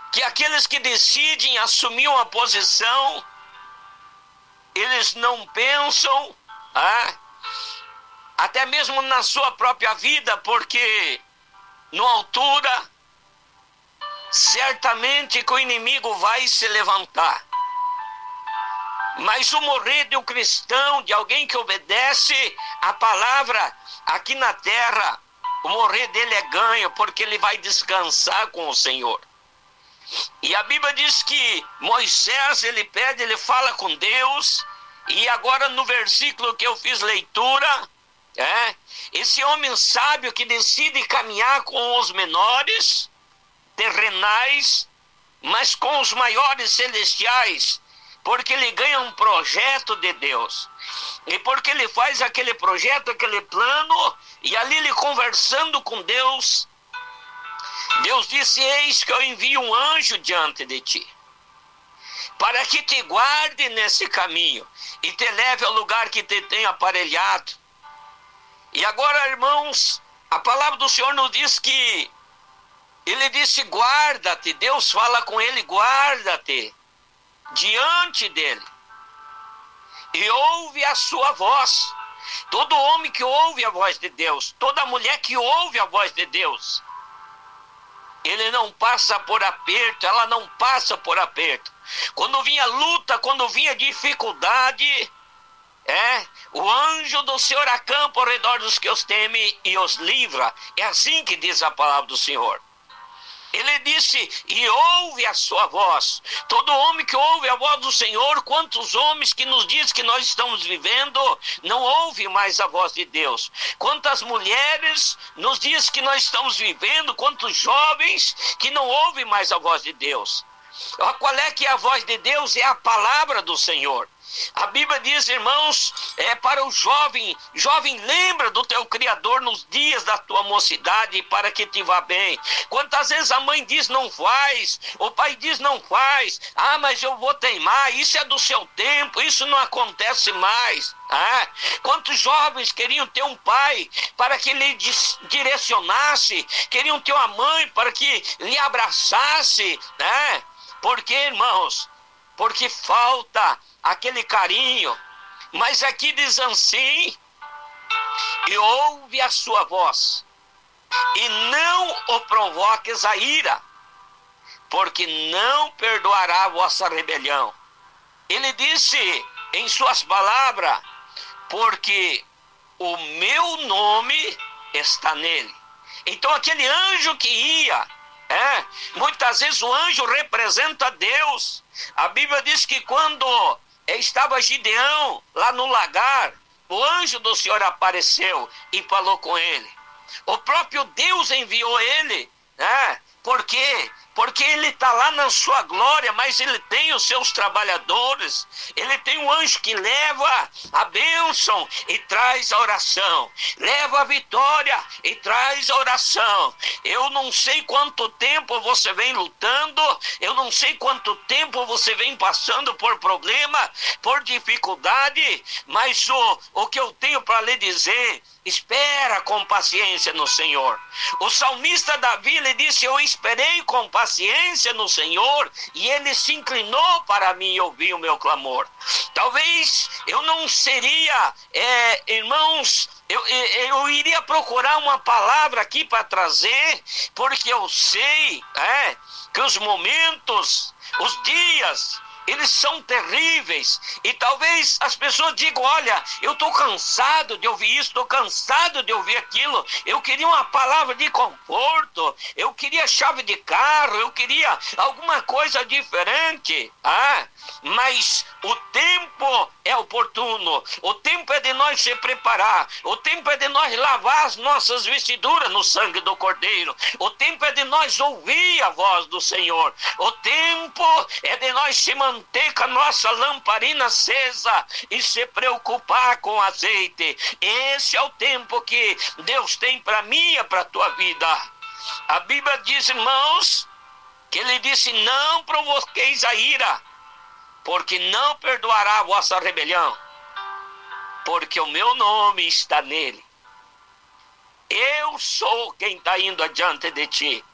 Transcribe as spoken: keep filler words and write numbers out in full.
que aqueles que decidem assumir uma posição, eles não pensam, ah, até mesmo na sua própria vida, porque na altura, certamente que o inimigo vai se levantar. Mas o morrer de um cristão, de alguém que obedece a palavra aqui na terra, o morrer dele é ganho, porque ele vai descansar com o Senhor. E a Bíblia diz que Moisés, ele pede, ele fala com Deus, e agora no versículo que eu fiz leitura, é, esse homem sábio que decide caminhar com os menores, terrenais, mas com os maiores celestiais, porque ele ganha um projeto de Deus, e porque ele faz aquele projeto, aquele plano, e ali ele conversando com Deus, Deus disse: eis que eu envio um anjo diante de ti, para que te guarde nesse caminho, e te leve ao lugar que te tenho aparelhado. E agora, irmãos, a palavra do Senhor nos diz que ele disse: guarda-te. Deus fala com ele: guarda-te diante dele, e ouve a sua voz. Todo homem que ouve a voz de Deus, toda mulher que ouve a voz de Deus, ele não passa por aperto, ela não passa por aperto. Quando vinha luta, quando vinha dificuldade, é, o anjo do Senhor acampa ao redor dos que os temem e os livra. É assim que diz a palavra do Senhor. Ele disse: e ouve a sua voz. Todo homem que ouve a voz do Senhor, quantos homens que nos diz que nós estamos vivendo, não ouve mais a voz de Deus. Quantas mulheres nos diz que nós estamos vivendo, quantos jovens que não ouvem mais a voz de Deus. Qual é que é a voz de Deus? É a palavra do Senhor. A Bíblia diz, irmãos, é para o jovem: jovem, lembra do teu Criador nos dias da tua mocidade, para que te vá bem. Quantas vezes a mãe diz não faz, o pai diz não faz, ah, mas eu vou teimar, isso é do seu tempo, isso não acontece mais. Ah, quantos jovens queriam ter um pai para que lhe direcionasse, queriam ter uma mãe para que lhe abraçasse, né? Por quê, irmãos? Porque falta aquele carinho. Mas aqui diz assim: e ouve a sua voz, e não o provoques a ira, porque não perdoará a vossa rebelião. Ele disse em suas palavras: porque o meu nome está nele. Então aquele anjo que ia, é, muitas vezes o anjo representa Deus. A Bíblia diz que quando estava Gideão lá no lagar, o anjo do Senhor apareceu e falou com ele. O próprio Deus enviou ele, né? Por quê? Porque ele está lá na sua glória, mas ele tem os seus trabalhadores. Ele tem um anjo que leva a bênção e traz a oração. Leva a vitória e traz a oração. Eu não sei quanto tempo você vem lutando. Eu não sei quanto tempo você vem passando por problema, por dificuldade. Mas o, o que eu tenho para lhe dizer: espera com paciência no Senhor. O salmista Davi, ele disse: eu esperei com paciência no Senhor, e ele se inclinou para mim e ouviu o meu clamor. Talvez eu não seria, é, irmãos, eu, eu, eu iria procurar uma palavra aqui para trazer, porque eu sei, é, que os momentos, os dias, eles são terríveis. E talvez as pessoas digam: olha, eu estou cansado de ouvir isso, estou cansado de ouvir aquilo. Eu queria uma palavra de conforto, eu queria chave de carro, eu queria alguma coisa diferente. Ah, mas o tempo é oportuno, o tempo é de nós se preparar, o tempo é de nós lavar as nossas vestiduras no sangue do Cordeiro, o tempo é de nós ouvir a voz do Senhor, o tempo é de nós se manter com a nossa lamparina acesa e se preocupar com o azeite. Esse é o tempo que Deus tem para mim e para a tua vida. A Bíblia diz, irmãos, que ele disse: não provoqueis a ira, porque não perdoará a vossa rebelião, porque o meu nome está nele. Eu sou quem está indo adiante de ti.